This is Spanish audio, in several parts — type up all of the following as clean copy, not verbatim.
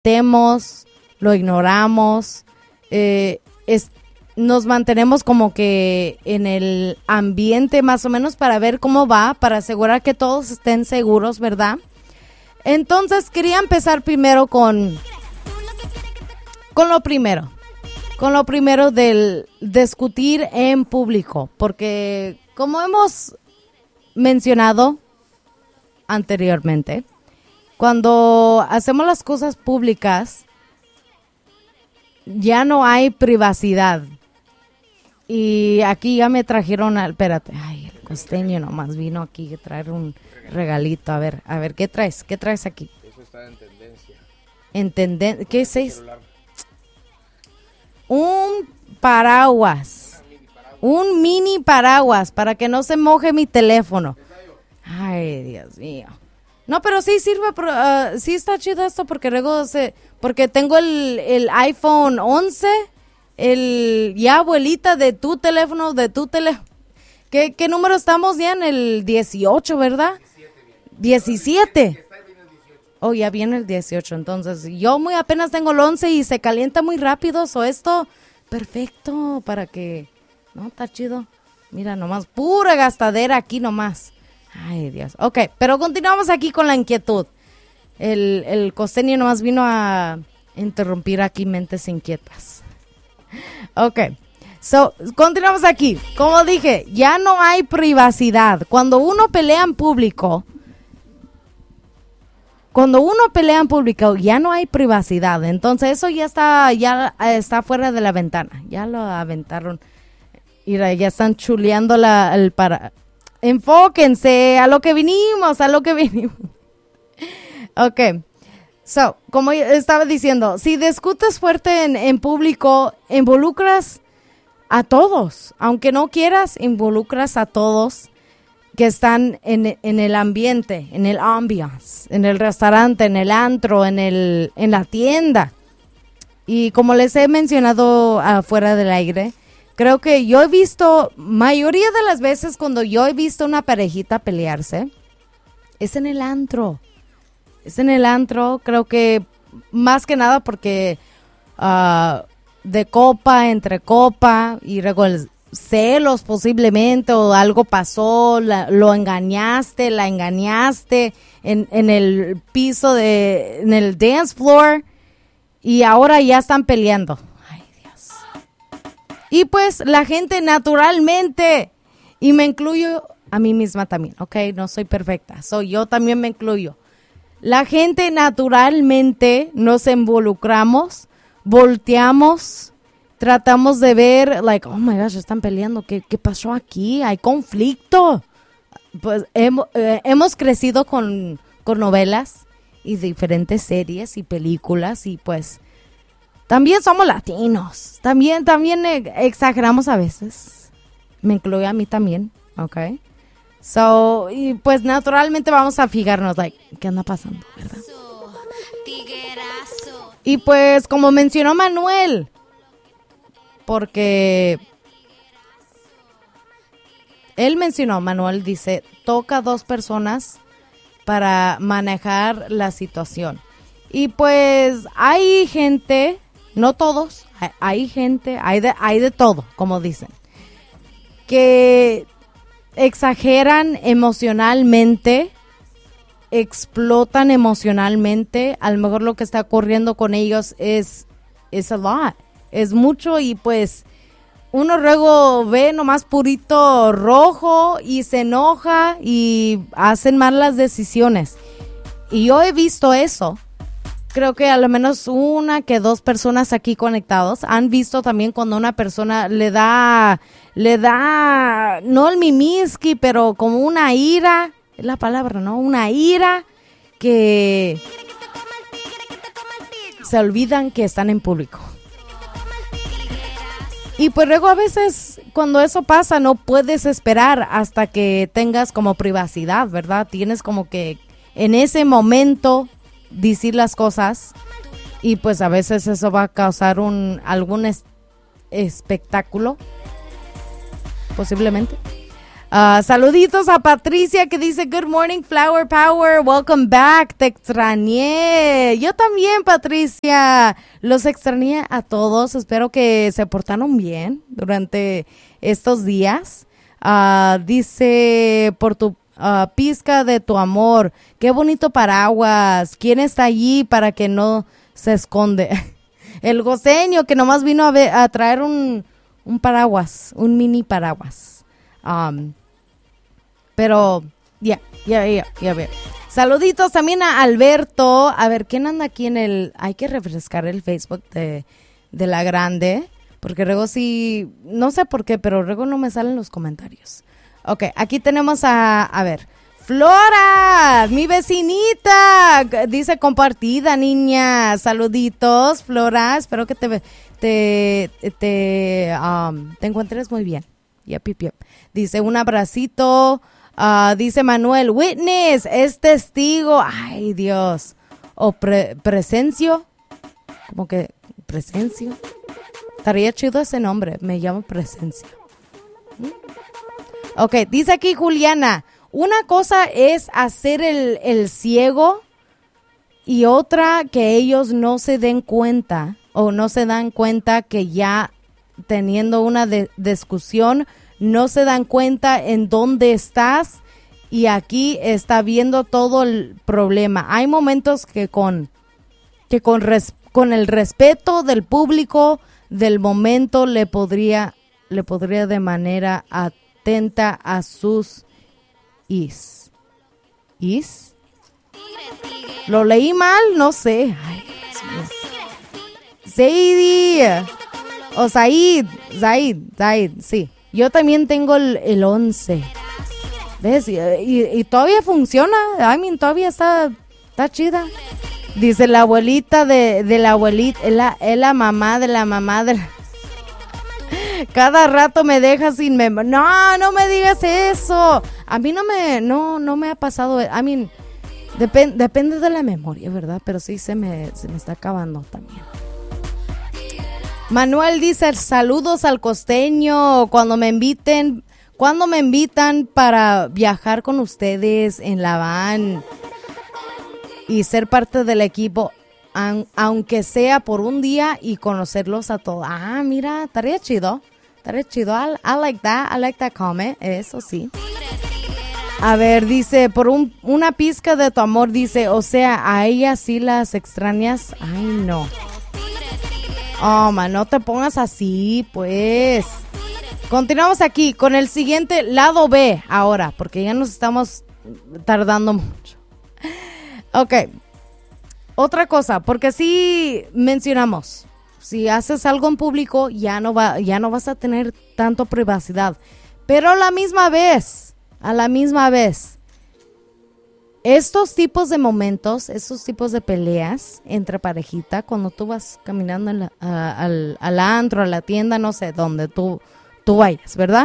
omitemos, lo ignoramos, nos mantenemos como que en el ambiente más o menos para ver cómo va, para asegurar que todos estén seguros, ¿verdad? Entonces quería empezar primero con lo primero del discutir en público, porque como hemos mencionado anteriormente, cuando hacemos las cosas públicas ya no hay privacidad. Y aquí ya me trajeron, espérate, ay, el costeño nomás vino aquí a traer un regalito. A ver, ¿qué traes? ¿Qué traes aquí? Eso está en tendencia. ¿Qué es eso? Un paraguas. Un mini paraguas para que no se moje mi teléfono. Ay, Dios mío. No, pero sí sirve, sí está chido esto porque luego porque tengo el iPhone 11, ya abuelita de tu teléfono, ¿Qué número estamos ya? En el 18, ¿verdad? 17. Oh, ya viene el 18, entonces yo muy apenas tengo el 11 y se calienta muy rápido, esto perfecto para que, no, está chido. Mira nomás, pura gastadera aquí nomás. Ay, Dios. Ok, pero continuamos aquí con la inquietud. El costeño nomás vino a interrumpir aquí mentes inquietas. Ok, continuamos aquí. Como dije, ya no hay privacidad. Cuando uno pelea en público, ya no hay privacidad. Entonces eso ya está fuera de la ventana. Ya lo aventaron. Mira, ya están chuleando el para... Enfóquense a lo que vinimos. Ok. Como estaba diciendo, si discutes fuerte en público, involucras a todos. Aunque no quieras, involucras a todos que están en el ambiente, en el ambiance, en el restaurante, en el antro, en la tienda. Y como les he mencionado afuera del aire, creo que yo he visto, mayoría de las veces cuando yo he visto una parejita pelearse, es en el antro. Creo que más que nada porque de copa, entre copa, y luego celos posiblemente, o algo pasó, lo engañaste, la engañaste en el piso, en el dance floor, y ahora ya están peleando. Y pues la gente naturalmente, y me incluyo a mí misma también, ¿ok? No soy perfecta, yo también me incluyo. La gente naturalmente nos involucramos, volteamos, tratamos de ver, oh my gosh, están peleando, ¿qué pasó aquí? Hay conflicto. Pues hemos crecido con novelas y diferentes series y películas, y pues... También somos latinos. También exageramos a veces. Me incluye a mí también, ¿ok? Y pues naturalmente vamos a fijarnos, ¿qué anda pasando, verdad? Y pues como mencionó Manuel, porque Manuel dice, toca a 2 personas para manejar la situación. Y pues hay gente... No todos, hay gente, hay de todo, como dicen, que exageran emocionalmente, explotan emocionalmente. A lo mejor lo que está ocurriendo con ellos es a lot, es mucho, y pues uno luego ve nomás purito rojo y se enoja y hacen malas decisiones. Y yo he visto eso. Creo que a lo menos 1 que 2 personas aquí conectados han visto también cuando una persona le da, no el mimiski, pero como una ira, es la palabra, ¿no? Una ira que se olvidan que están en público. Y pues luego a veces cuando eso pasa no puedes esperar hasta que tengas como privacidad, ¿verdad? Tienes como que en ese momento decir las cosas, y pues a veces eso va a causar algún espectáculo, posiblemente. Saluditos a Patricia que dice, good morning, Flower Power, welcome back, te extrañé. Yo también, Patricia, los extrañé a todos, espero que se portaron bien durante estos días. Dice, por tu pizca de tu amor, qué bonito paraguas, ¿quién está allí para que no se esconde? El goceño que nomás vino a traer un paraguas, un mini paraguas. Pero, ya veo. Saluditos también a Alberto. A ver, ¿quién anda aquí en el...? Hay que refrescar el Facebook de La Grande. Porque luego sí... No sé por qué, pero luego no me salen los comentarios. Ok, aquí tenemos a ver... Flora, mi vecinita. Dice compartida, niña. Saluditos, Flora. Espero que te encuentres muy bien. Yep. Dice un abracito. Dice Manuel, witness, es testigo. Ay, Dios. O presencio. Como que presencio. Estaría chido ese nombre. Me llamo Presencio. Ok, dice aquí Juliana. Una cosa es hacer el ciego y otra que ellos no se den cuenta o no se dan cuenta que ya teniendo una discusión no se dan cuenta en dónde estás y aquí está viendo todo el problema. Hay momentos que con el respeto del público del momento le podría de manera atenta a sus is. ¿Lo leí mal? No sé. Ay, Zaid. O Zaid, sí. Yo también tengo el 11. ¿Ves? Y todavía funciona. Todavía está chida. Dice la abuelita de la abuelita, es la mamá de la mamá de la... Cada rato me deja sin memoria. No me digas eso. A mí no me ha pasado. Depende de la memoria, ¿verdad? Pero sí se me está acabando también. Manuel dice, saludos al costeño. Cuando me invitan para viajar con ustedes en la van y ser parte del equipo, aunque sea por un día y conocerlos a todos. Mira, estaría chido. I like that comment. Eso sí. A ver, dice, por una pizca de tu amor, dice, o sea, a ellas sí las extrañas. Ay, no. Oh, man, no te pongas así, pues. Continuamos aquí con el siguiente lado B ahora, porque ya nos estamos tardando mucho. Ok. Otra cosa, porque sí mencionamos, si haces algo en público ya no vas a tener tanto privacidad, pero a la misma vez, estos tipos de momentos, estos tipos de peleas entre parejita, cuando tú vas caminando al antro, a la tienda, no sé, donde tú vayas, ¿verdad?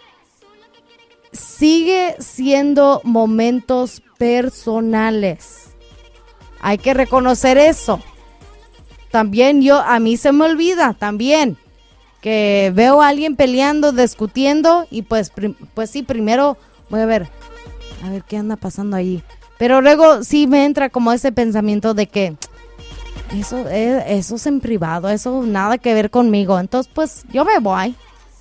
Sigue siendo momentos personales. Hay que reconocer eso. También a mí se me olvida también que veo a alguien peleando, discutiendo y pues sí, primero voy a ver qué anda pasando ahí. Pero luego sí me entra como ese pensamiento de que eso es en privado, eso nada que ver conmigo. Entonces pues yo me voy.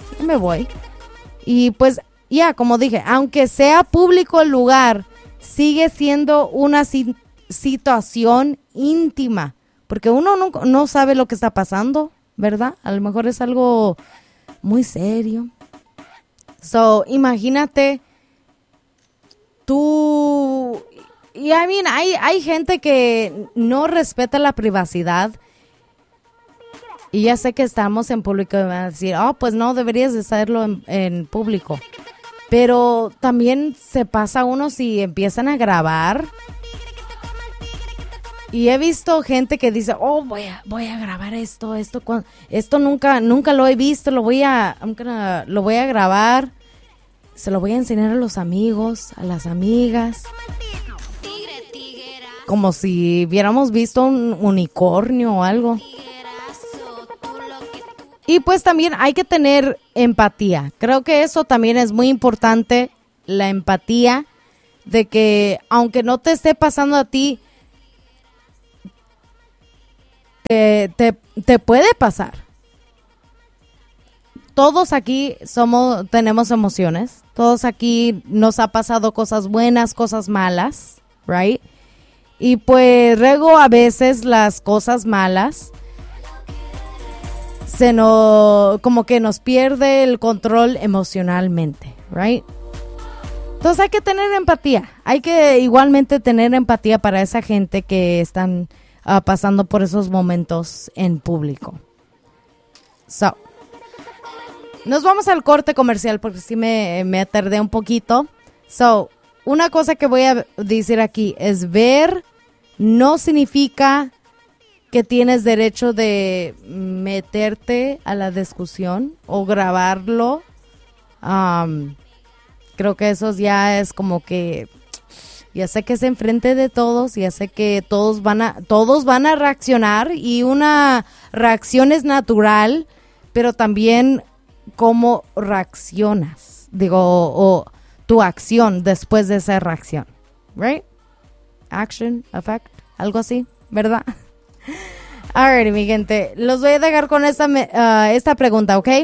Y pues ya, como dije, aunque sea público el lugar, sigue siendo una situación íntima, porque uno no sabe lo que está pasando, ¿verdad? A lo mejor es algo muy serio. So, imagínate tú, y hay gente que no respeta la privacidad, y ya sé que estamos en público y van a decir, pues no, deberías de hacerlo en público, pero también se pasa uno si empiezan a grabar. Y he visto gente que dice, voy a grabar esto nunca lo he visto, lo voy a grabar, se lo voy a enseñar a los amigos, a las amigas, como si hubiéramos visto un unicornio o algo. Y pues también hay que tener empatía. Creo que eso también es muy importante, la empatía, de que aunque no te esté pasando a ti, te puede pasar. Todos aquí tenemos emociones. Todos aquí nos ha pasado cosas buenas, cosas malas, right? Y pues luego a veces las cosas malas como que nos pierde el control emocionalmente, right? Entonces hay que tener empatía. Hay que igualmente tener empatía para esa gente que están pasando por esos momentos en público. Nos vamos al corte comercial porque sí me tardé un poquito. Una cosa que voy a decir aquí es ver no significa que tienes derecho de meterte a la discusión o grabarlo. Creo que eso ya es como que ya sé que es enfrente de todos, ya sé que todos van a reaccionar y una reacción es natural, pero también cómo reaccionas, o tu acción después de esa reacción, right? Action, effect, algo así, ¿verdad? Alright, mi gente, los voy a dejar con esta pregunta, ¿ok?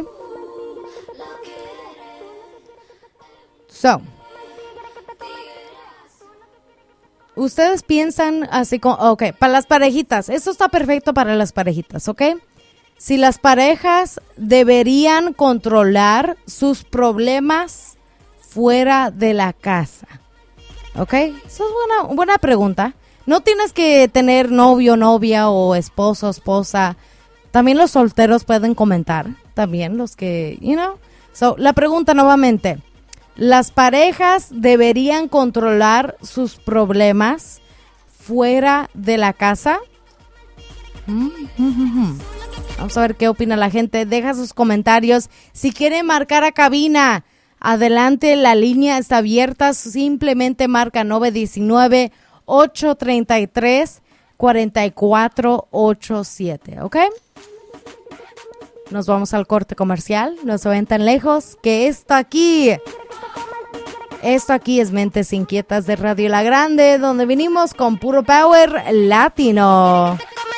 Ustedes piensan así como, ok, para las parejitas, esto está perfecto para las parejitas, ¿ok? Si las parejas deberían controlar sus problemas fuera de la casa, ¿ok? Esa es buena pregunta. No tienes que tener novio, novia o esposo, esposa. También los solteros pueden comentar, también los que, la pregunta nuevamente. ¿Las parejas deberían controlar sus problemas fuera de la casa? Vamos a ver qué opina la gente. Deja sus comentarios. Si quieren marcar a cabina, adelante, la línea está abierta. Simplemente marca 919-833-4487, ¿ok? Nos vamos al corte comercial. No se vayan tan lejos, que esto aquí es Mentes Inquietas de Radio La Grande, donde vinimos con puro power latino.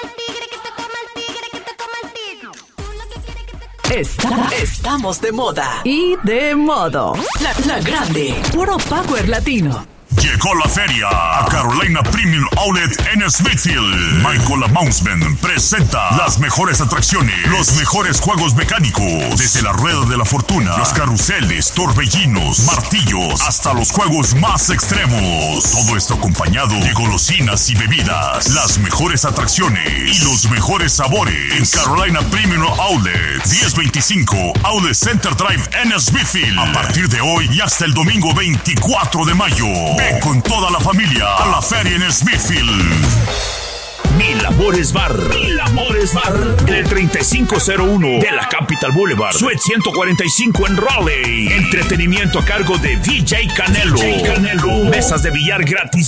Estamos de moda y de modo. La Grande, puro power latino. Llegó la feria a Carolina Premium Outlet en Smithfield. Michael Announcement presenta las mejores atracciones, los mejores juegos mecánicos, desde la rueda de la fortuna, los carruseles, torbellinos, martillos, hasta los juegos más extremos. Todo esto acompañado de golosinas y bebidas, las mejores atracciones y los mejores sabores en Carolina Premium Outlet, 1025 Outlet Center Drive en Smithfield. A partir de hoy y hasta el domingo 24 de mayo. Ven con toda la familia a la feria en Smithfield. Mil Amores Bar. Mil Amores Bar. Del 3501 de la Capital Boulevard. Suite 145 en Raleigh. Entretenimiento a cargo de DJ Canelo. Mesas de billar gratis